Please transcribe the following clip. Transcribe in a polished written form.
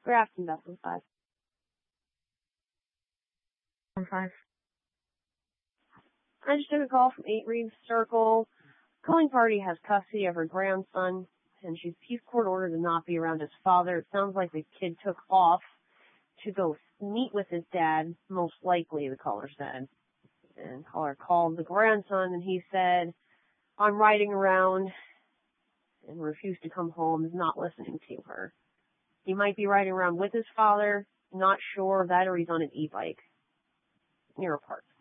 Grafton, Bethel 5. 5. I just took a call from 8 Reeves Circle. Calling party has custody of her grandson, and he's court ordered to not be around his father. It sounds like the kid took off to go meet with his dad, most likely, the caller said. And caller called the grandson, and he said, I'm riding around, and refused to come home, is not listening to her. He might be riding around with his father, not sure of that, or he's on an e-bike near a park.